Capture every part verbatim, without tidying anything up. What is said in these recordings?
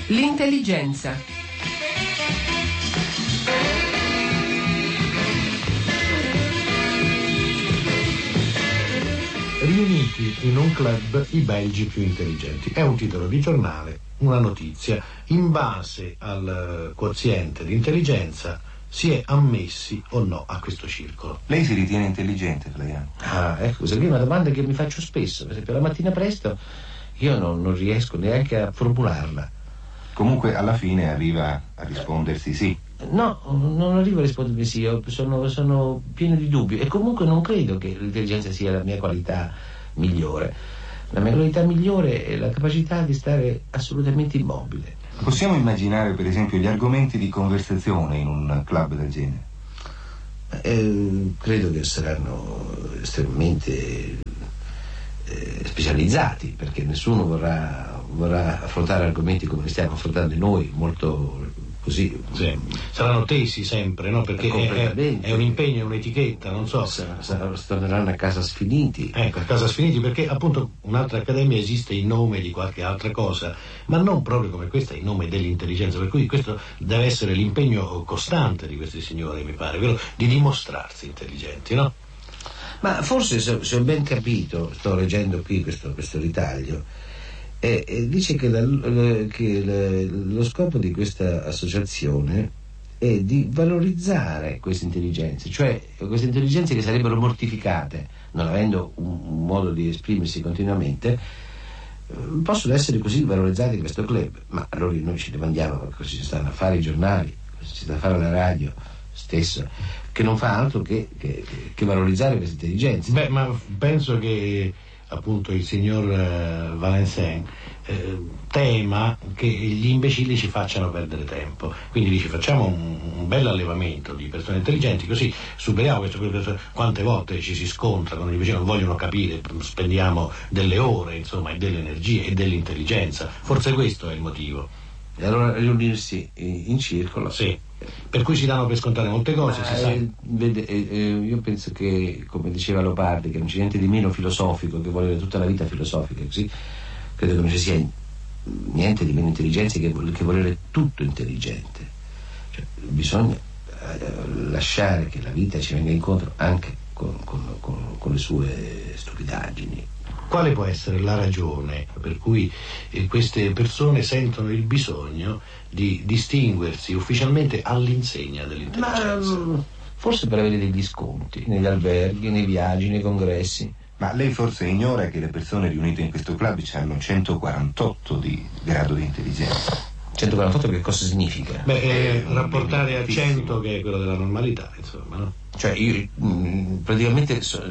L'intelligenza. Riuniti in un club i belgi più intelligenti. È un titolo di giornale, una notizia. In base al quoziente di intelligenza si è ammessi o no a questo circolo. Lei si ritiene intelligente, Flaiano? Ah, ecco, questa qui è una domanda che mi faccio spesso. Per esempio, la mattina presto io non, non riesco neanche a formularla. Comunque alla fine arriva a rispondersi sì. No, non arrivo a rispondermi sì, io sono, sono pieno di dubbi e comunque non credo che l'intelligenza sia la mia qualità migliore. La mia qualità migliore è la capacità di stare assolutamente immobile. Possiamo immaginare per esempio gli argomenti di conversazione in un club del genere? Eh, credo che saranno estremamente eh, specializzati, perché nessuno vorrà, vorrà affrontare argomenti come li stiamo affrontando noi, molto così. Sì. Saranno tesi sempre, no? Perché è, è un impegno, è un'etichetta, non so. Sarà, sarà, torneranno a casa sfiniti. Ecco, a casa sfiniti, perché appunto un'altra accademia esiste in nome di qualche altra cosa, ma non proprio come questa, in nome dell'intelligenza, per cui questo deve essere l'impegno costante di questi signori, mi pare, vero? Di dimostrarsi intelligenti, no? Ma forse, se, se ho ben capito, sto leggendo qui questo, questo ritaglio, E, e dice che, la, che la, lo scopo di questa associazione è di valorizzare queste intelligenze, cioè queste intelligenze che sarebbero mortificate, non avendo un, un modo di esprimersi continuamente, eh, possono essere così valorizzate in questo club. Ma allora noi ci domandiamo cosa ci stanno a fare i giornali, cosa ci sta a fare la radio stessa, che non fa altro che, che, che valorizzare queste intelligenze. Beh, ma penso che appunto il signor uh, Valencin eh, tema che gli imbecilli ci facciano perdere tempo, quindi dice facciamo un, un bel allevamento di persone intelligenti, così superiamo questo, questo, quante volte ci si scontra con gli imbecilli, non vogliono capire, spendiamo delle ore, insomma, e delle energie e dell'intelligenza, forse questo è il motivo. E allora riunirsi in circolo. Sì, per cui si danno per scontare molte cose. Ma, si sa. Eh, vede, eh, io penso che, come diceva Leopardi, che non c'è niente di meno filosofico che volere tutta la vita filosofica, così credo che non ci sia niente di meno intelligenza che, che volere tutto intelligente. Cioè, bisogna eh, lasciare che la vita ci venga incontro anche con, con, con, con le sue stupidaggini. Quale può essere la ragione per cui eh, queste persone sentono il bisogno di distinguersi ufficialmente all'insegna dell'intelligenza? Ma, forse per avere degli sconti negli alberghi, nei viaggi, nei congressi. Ma lei forse ignora che le persone riunite in questo club hanno centoquarantotto di grado di intelligenza. centoquarantotto che cosa significa? Beh, eh, rapportare a cento, che è quello della normalità, insomma, no? Cioè io mh, praticamente so,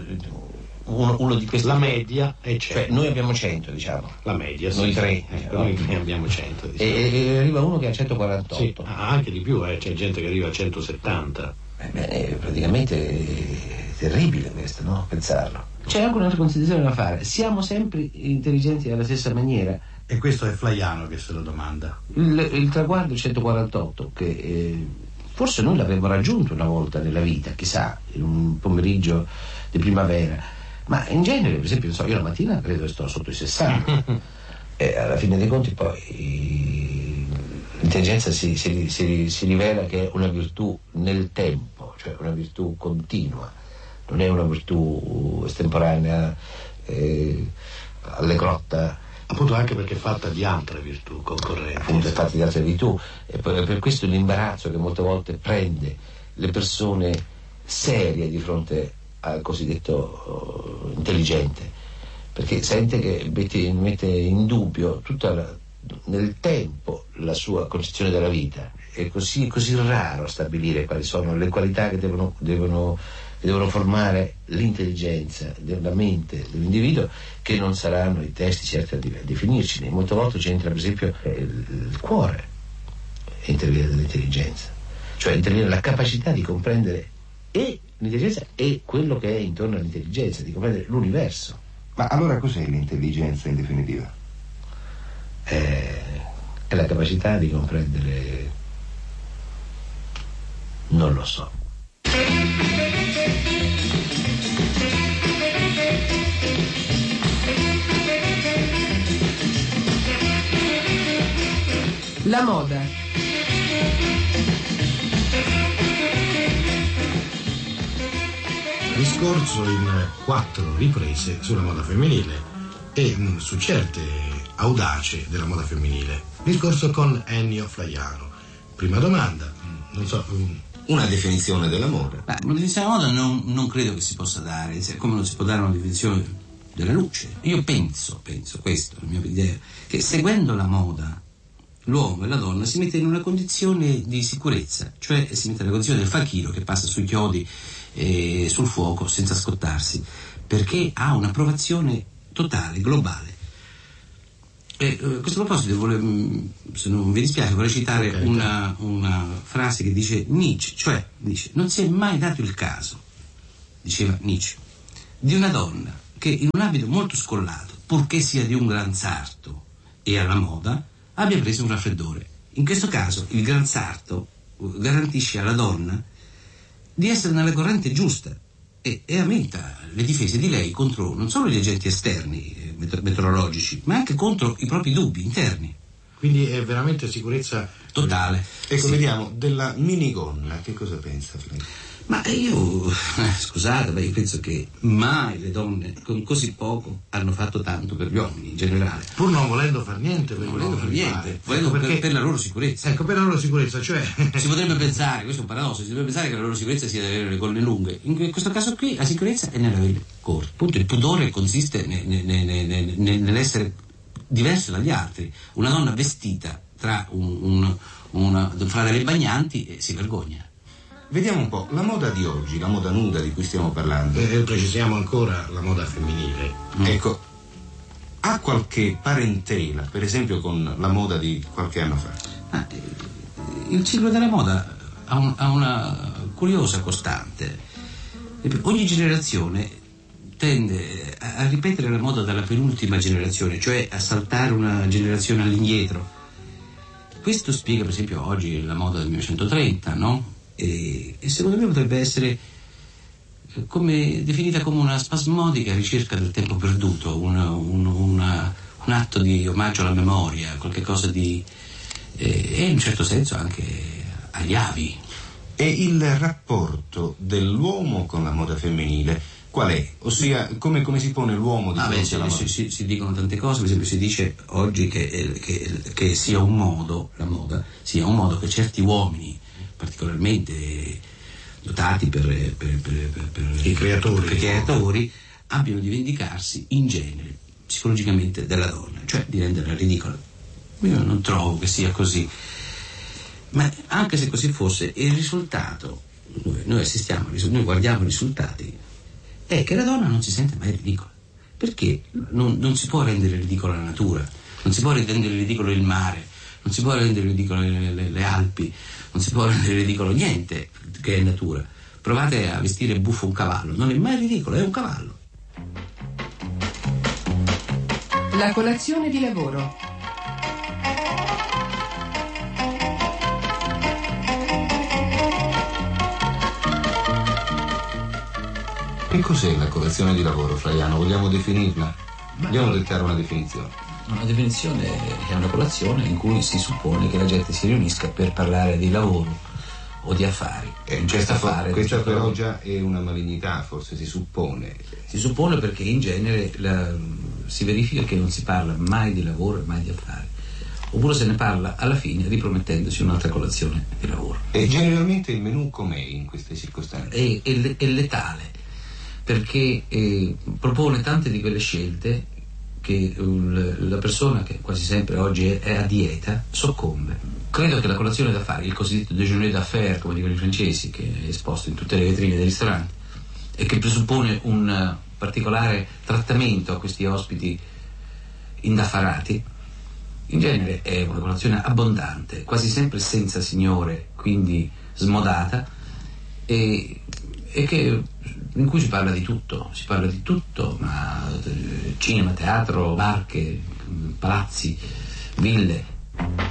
Uno, uno di questi. La media è cento. Cioè, noi abbiamo cento, diciamo. La media, sì. Noi tre. Eh, Diciamo. Noi tre abbiamo cento. Diciamo. E, e arriva uno che ha centoquarantotto. Sì, anche di più, eh. C'è gente che arriva a centosettanta. Eh, beh, praticamente è terribile questo, no? Pensarlo. C'è anche un'altra considerazione da fare. Siamo sempre intelligenti alla stessa maniera. E questo è Flaiano che se lo domanda. Il, il traguardo centoquarantotto, che eh, forse noi l'avremmo raggiunto una volta nella vita, chissà, in un pomeriggio di primavera. Ma in genere, per esempio, so, io la mattina credo che sto sotto i sessanta e alla fine dei conti poi l'intelligenza si, si, si, si rivela che è una virtù nel tempo, cioè una virtù continua, non è una virtù estemporanea, eh, alle grotta. Appunto anche perché è fatta di altre virtù concorrenti. Appunto è fatta di altre virtù, e per, per questo l'imbarazzo che molte volte prende le persone serie di fronte al cosiddetto uh, intelligente, perché sente che mette, mette in dubbio tutta la, nel tempo la sua concezione della vita. È così, così raro stabilire quali sono le qualità che devono, devono, che devono formare l'intelligenza della mente dell'individuo, che non saranno i testi certi a definirci. Molte volte c'entra per esempio il, il cuore, interviene dell'intelligenza, cioè interviene la capacità di comprendere e l'intelligenza è quello che è intorno all'intelligenza, di comprendere l'universo. Ma allora cos'è l'intelligenza in definitiva? È, è la capacità di comprendere, non lo so. La moda. Discorso in quattro riprese sulla moda femminile e mh, su certe audace della moda femminile. Discorso con Ennio Flaiano. Prima domanda, mh, non so... Mh, una definizione della moda. Beh, una definizione della moda non, non credo che si possa dare, come non si può dare una definizione della luce. Io penso, penso, questo è la mia idea, che seguendo la moda l'uomo e la donna si mette in una condizione di sicurezza, cioè si mette nella condizione del fakiro che passa sui chiodi e sul fuoco senza scottarsi, perché ha un'approvazione totale, globale. E, a questo proposito, vorrei, se non vi dispiace, vorrei citare okay, una, una frase che dice Nietzsche, cioè dice: non si è mai dato il caso, diceva Nietzsche, di una donna che in un abito molto scollato, purché sia di un gran sarto e alla moda, abbia preso un raffreddore. In questo caso il gran sarto garantisce alla donna di essere nella corrente giusta e, e aumenta le difese di lei contro non solo gli agenti esterni eh, meteorologici, ma anche contro i propri dubbi interni. Quindi è veramente sicurezza totale. Ecco, sì. Vediamo, della minigonna, che cosa pensa Flaiano? Ma io, eh, scusate, ma io penso che mai le donne con così poco hanno fatto tanto per gli uomini in generale. Pur non volendo far niente per Non gli volendo uomini. far niente, Ecco, volendo perché, per, per la loro sicurezza. Ecco, per la loro sicurezza, cioè... Si potrebbe pensare, questo è un paradosso, si potrebbe pensare che la loro sicurezza sia di avere le gonne lunghe. In questo caso qui la sicurezza è nell'avere corte. Appunto, il pudore consiste ne, ne, ne, ne, ne, nell'essere diverso dagli altri. Una donna vestita tra, un, un, una, fra delle bagnanti e si vergogna. Vediamo un po' la moda di oggi, la moda nuda di cui stiamo parlando. E precisiamo ancora la moda femminile. Mm. Ecco, ha qualche parentela, per esempio, con la moda di qualche anno fa? Ah, il ciclo della moda ha, un, ha una curiosa costante. Ogni generazione tende a, a ripetere la moda dalla penultima generazione, cioè a saltare una generazione all'indietro. Questo spiega, per esempio, oggi la moda del millenovecentotrenta, no? E, e secondo me potrebbe essere come, definita come una spasmodica ricerca del tempo perduto, una, un, una, un atto di omaggio alla memoria, qualche cosa di eh, e in un certo senso anche agli avi. E il rapporto dell'uomo con la moda femminile qual è? Ossia, come, come si pone l'uomo di ah, fronte beh, alla moda? Si, si, si dicono tante cose, per esempio si dice oggi che, che, che sia un modo, la moda, sia un modo che certi uomini particolarmente dotati per, per, per, per, per i creatori, per i creatori abbiano di vendicarsi in genere psicologicamente della donna, cioè di renderla ridicola. Io non trovo che sia così, ma anche se così fosse, il risultato, noi, noi assistiamo, noi guardiamo i risultati, è che la donna non si sente mai ridicola, perché non, non si può rendere ridicola la natura, non si può rendere ridicolo il mare, non si può rendere ridicolo le, le, le Alpi, non si può rendere ridicolo niente che è natura. Provate a vestire buffo un cavallo, non è mai ridicolo, è un cavallo. La colazione di lavoro. Che cos'è la colazione di lavoro, Flaiano? Vogliamo definirla? Vogliamo dettare una definizione? Una definizione è una colazione in cui si suppone che la gente si riunisca per parlare di lavoro o di affari. Eh, questa affare, questa certo però già è una malignità, forse si suppone. Si suppone perché in genere la, si verifica che non si parla mai di lavoro e mai di affari. Oppure se ne parla alla fine ripromettendosi un'altra colazione di lavoro. E generalmente il menù com'è in queste circostanze? È, è, è letale, perché eh, propone tante di quelle scelte che la persona che quasi sempre oggi è, è a dieta soccombe. Credo che la colazione d'affari, il cosiddetto déjeuner d'affaires, come dicono i francesi, che è esposto in tutte le vetrine dei ristoranti e che presuppone un particolare trattamento a questi ospiti indaffarati, in genere è una colazione abbondante, quasi sempre senza signore, quindi smodata, e, e che in cui si parla di tutto, si parla di tutto, ma cinema, teatro, barche, palazzi, ville.